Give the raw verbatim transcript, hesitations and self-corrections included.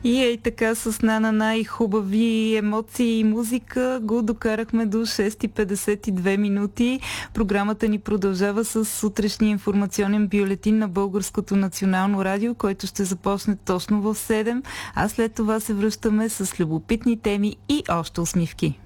И ей така с на-на-на и хубави емоции и музика го докарахме до шест и петдесет и две минути. Програмата ни продължава с сутрешния информационен бюлетин на Българското национално радио, който ще започне точно в седем, а след това се връщаме с любопитни теми и още усмивки.